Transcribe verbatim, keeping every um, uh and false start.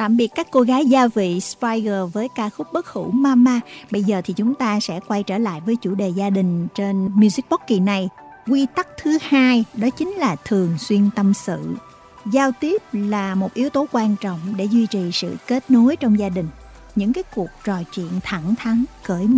Tạm biệt các cô gái gia vị Spiger với ca khúc bất hủ Mama. Bây giờ thì chúng ta sẽ quay trở lại với chủ đề gia đình trên Music Box kỳ này. Quy tắc thứ hai đó chính là thường xuyên tâm sự. Giao tiếp là một yếu tố quan trọng để duy trì sự kết nối trong gia đình. Những cái cuộc trò chuyện thẳng thắn, cởi mở